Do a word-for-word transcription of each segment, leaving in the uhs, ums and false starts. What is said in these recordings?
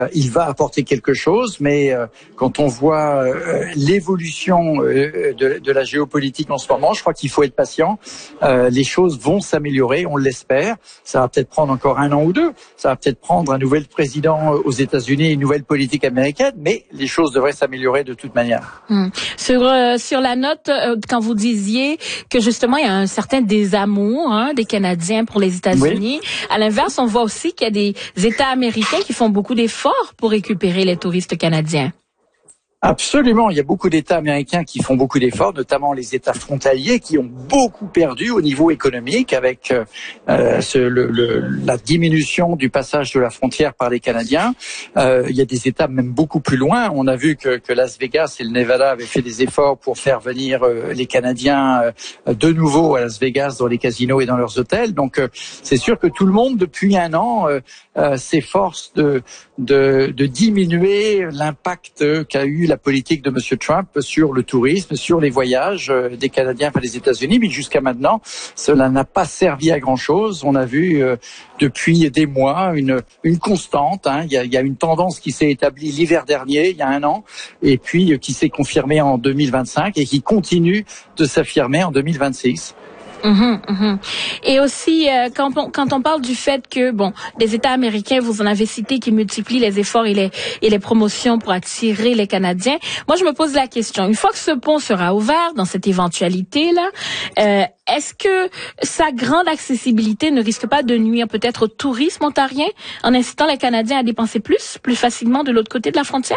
il va apporter quelque chose, mais euh, quand on voit euh, l'évolution euh, de, de la géopolitique en ce moment, je crois qu'il faut être patient. Euh, les choses vont s'améliorer, on l'espère. Ça va peut-être prendre encore un an ou deux. Ça va peut-être prendre un nouvel président aux États-Unis, une nouvelle politique américaine, mais les choses devraient s'améliorer de toute manière. Hum. Sur euh, sur la note, euh, quand vous disiez que justement il y a un certain désamour hein, des Canadiens pour les États-Unis, oui. À l'inverse, on voit aussi qu'il y a des États américains qui font beaucoup d'efforts pour récupérer les touristes canadiens. Absolument, il y a beaucoup d'États américains qui font beaucoup d'efforts, notamment les États frontaliers qui ont beaucoup perdu au niveau économique avec euh, ce, le, le, la diminution du passage de la frontière par les Canadiens. Euh, il y a des États même beaucoup plus loin. On a vu que, que Las Vegas et le Nevada avaient fait des efforts pour faire venir euh, les Canadiens euh, de nouveau à Las Vegas dans les casinos et dans leurs hôtels. Donc euh, c'est sûr que tout le monde depuis un an euh, euh, s'efforce de, de, de diminuer l'impact qu'a eu la politique de M. Trump sur le tourisme, sur les voyages des Canadiens vers les États-Unis. Mais jusqu'à maintenant, cela n'a pas servi à grand-chose. On a vu euh, depuis des mois une, une constante. Hein. Il y a, il y a une tendance qui s'est établie l'hiver dernier, il y a un an, et puis euh, qui s'est confirmée en deux mille vingt-cinq et qui continue de s'affirmer en deux mille vingt-six. Mmh, mmh. Et aussi, euh, quand, on, quand on parle du fait que, bon, des États américains, vous en avez cité, qui multiplient les efforts et les, et les promotions pour attirer les Canadiens, moi, je me pose la question, une fois que ce pont sera ouvert dans cette éventualité-là, euh, est-ce que sa grande accessibilité ne risque pas de nuire peut-être au tourisme ontarien en incitant les Canadiens à dépenser plus, plus facilement de l'autre côté de la frontière?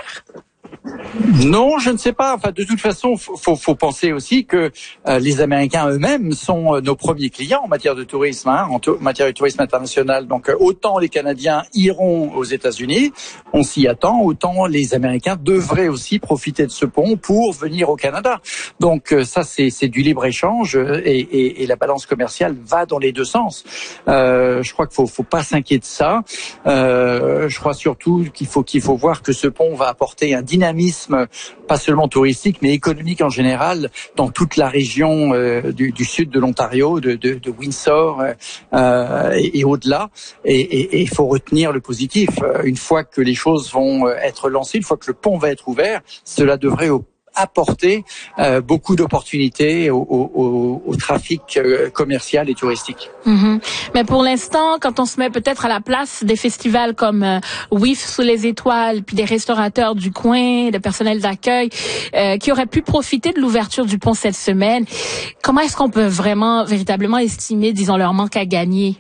Non, je ne sais pas. Enfin, de toute façon, faut, faut, faut penser aussi que euh, les Américains eux-mêmes sont euh, nos premiers clients en matière de tourisme, hein, en, en matière de tourisme international. Donc, euh, autant les Canadiens iront aux États-Unis, on s'y attend, autant les Américains devraient aussi profiter de ce pont pour venir au Canada. Donc, euh, ça, c'est, c'est du libre-échange et, et, et la balance commerciale va dans les deux sens. Euh, je crois qu'il faut, faut pas s'inquiéter de ça. Euh, je crois surtout qu'il faut qu'il faut voir que ce pont va apporter un dynamisme pas seulement touristique, mais économique en général, dans toute la région euh, du, du sud de l'Ontario, de, de, de Windsor euh, et, et au-delà. Et il faut retenir le positif. Une fois que les choses vont être lancées, une fois que le pont va être ouvert, cela devrait au apporter euh, beaucoup d'opportunités au, au, au trafic euh, commercial et touristique. Mm-hmm. Mais pour l'instant, quand on se met peut-être à la place des festivals comme euh, W I F sous les étoiles, puis des restaurateurs du coin, des personnels d'accueil euh, qui auraient pu profiter de l'ouverture du pont cette semaine, comment est-ce qu'on peut vraiment, véritablement estimer, disons, leur manque à gagner?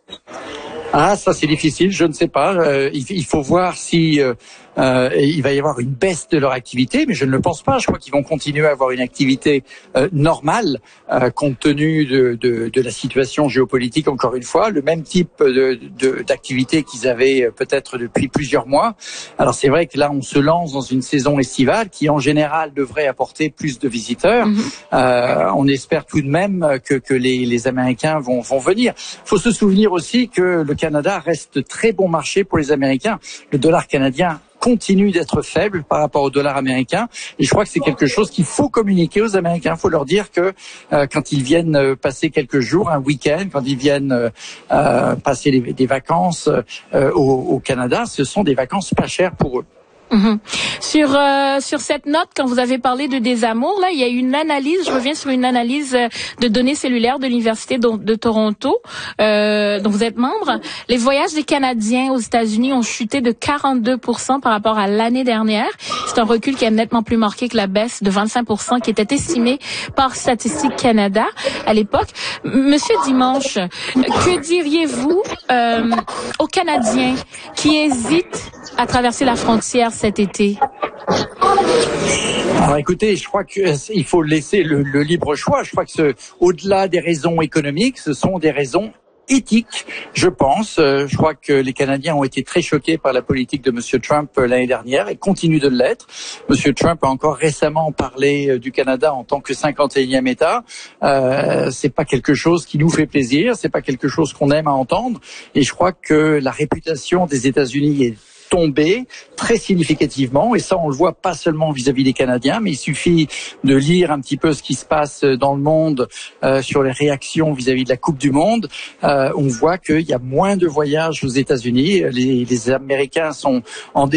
Ah, ça c'est difficile, je ne sais pas. Euh, il, il faut voir si euh, euh, il va y avoir une baisse de leur activité, mais je ne le pense pas. Je crois qu'ils vont continuer à avoir une activité euh, normale, euh, compte tenu de, de, de la situation géopolitique. Encore une fois, le même type de, de, d'activité qu'ils avaient peut-être depuis plusieurs mois. Alors c'est vrai que là, on se lance dans une saison estivale qui, en général, devrait apporter plus de visiteurs. Mmh. Euh, on espère tout de même que, que les, les Américains vont, vont venir. Il faut se souvenir aussi que le Canada reste très bon marché pour les Américains. Le dollar canadien continue d'être faible par rapport au dollar américain. Et je crois que c'est quelque chose qu'il faut communiquer aux Américains. Il faut leur dire que euh, quand ils viennent euh, passer quelques jours, un week-end, quand ils viennent euh, euh, passer des, des vacances euh, au, au Canada, ce sont des vacances pas chères pour eux. Mmh. Sur euh, sur cette note, quand vous avez parlé de désamour, là, il y a une analyse. Je reviens sur une analyse de données cellulaires de l'université de, de Toronto, euh, dont vous êtes membre. Les voyages des Canadiens aux États-Unis ont chuté de quarante-deux pour cent par rapport à l'année dernière. C'est un recul qui est nettement plus marqué que la baisse de vingt-cinq pour cent qui était estimée par Statistique Canada à l'époque. Monsieur Dimanche, que diriez-vous euh, aux Canadiens qui hésitent à traverser la frontière cet été? Alors écoutez, je crois qu'il faut laisser le, le libre choix. Je crois que ce, au-delà des raisons économiques, ce sont des raisons éthique, je pense. Je crois que les Canadiens ont été très choqués par la politique de M. Trump l'année dernière et continuent de l'être. M. Trump a encore récemment parlé du Canada en tant que cinquante et unième État. Euh, c'est pas quelque chose qui nous fait plaisir, c'est pas quelque chose qu'on aime à entendre. Et je crois que la réputation des États-Unis est tombé très significativement, et ça on le voit pas seulement vis-à-vis des Canadiens, mais il suffit de lire un petit peu ce qui se passe dans le monde euh, sur les réactions vis-à-vis de la Coupe du Monde. Euh, on voit qu'il y a moins de voyages aux États-Unis, les, les Américains sont en